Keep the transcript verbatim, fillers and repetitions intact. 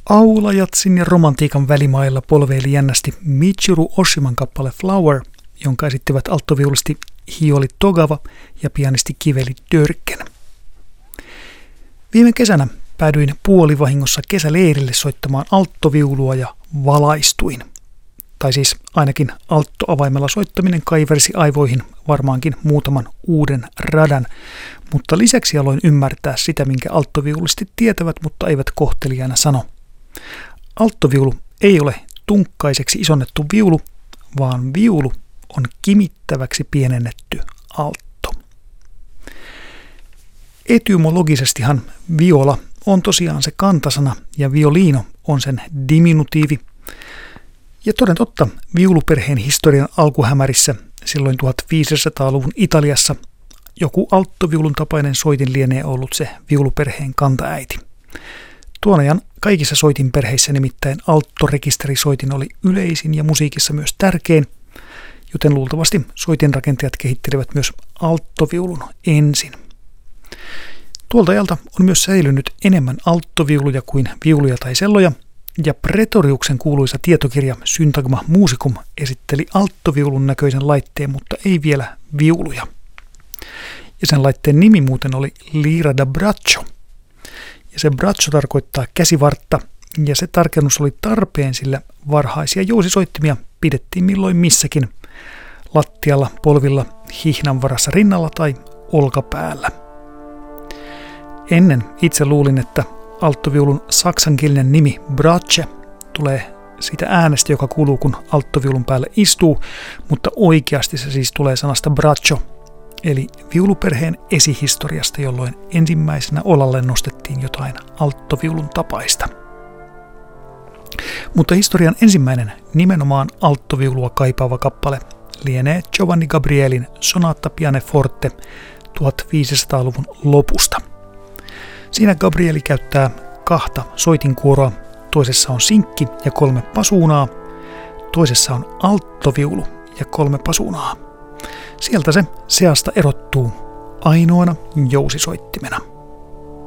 Aulajatsin ja romantiikan välimailla polveili jännästi Michiru Oshiman kappale Flower, jonka esittivät alttoviulisti Hioli Togawa ja pianisti Kiveli Dörken. Viime kesänä päädyin puolivahingossa kesäleirille soittamaan alttoviulua ja valaistuin. Tai siis ainakin alttoavaimella soittaminen kaiversi aivoihin varmaankin muutaman uuden radan, mutta lisäksi aloin ymmärtää sitä, minkä alttoviulistit tietävät, mutta eivät kohteliaana sano. Alttoviulu ei ole tunkkaiseksi isonnettu viulu, vaan viulu on kimittäväksi pienennetty altto. Etymologisestihan viola on tosiaan se kantasana ja violino on sen diminutiivi. Ja toden totta, viuluperheen historian alkuhämärissä silloin viisitoistasataluvun Italiassa joku alttoviulun tapainen soitin lienee ollut se viuluperheen kantaäiti. Tuon ajan kaikissa soitinperheissä nimittäin alttorekisterisoitin oli yleisin ja musiikissa myös tärkein, joten luultavasti soitinrakentajat kehittelivät myös alttoviulun ensin. Tuolta ajalta on myös säilynyt enemmän alttoviuluja kuin viuluja tai selloja, ja Pretoriuksen kuuluisa tietokirja Syntagma Musicum esitteli alttoviulun näköisen laitteen, mutta ei vielä viuluja. Ja sen laitteen nimi muuten oli lira da braccio. Ja se braccio tarkoittaa käsivartta, ja se tarkennus oli tarpeen, sillä varhaisia jousisoittimia pidettiin milloin missäkin, lattialla, polvilla, hihnan varassa rinnalla tai olkapäällä. Ennen itse luulin, että alttoviulun saksankielinen nimi Bratsche tulee siitä äänestä, joka kuuluu, kun alttoviulun päälle istuu, mutta oikeasti se siis tulee sanasta braccio, eli viuluperheen esihistoriasta, jolloin ensimmäisenä olalle nostettiin jotain alttoviulun tapaista. Mutta historian ensimmäinen nimenomaan alttoviulua kaipaava kappale lienee Giovanni Gabrielin Sonata Pianoforte viisitoistasataluvun lopusta. Siinä Gabrieli käyttää kahta soitinkuoroa, toisessa on sinkki ja kolme pasuunaa, toisessa on alttoviulu ja kolme pasuunaa. Sieltä se seasta erottuu ainoana jousisoittimena.